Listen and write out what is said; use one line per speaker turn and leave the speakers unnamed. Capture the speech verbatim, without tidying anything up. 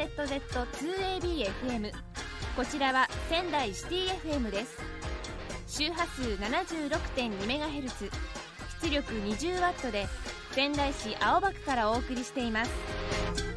ゼットゼットツーエービーエフエム、 こちらは仙台シティ エフエム です。周波数 ななじゅうろくてんにメガヘルツ、 出力 にじゅうワット で仙台市青葉区からお送りしています。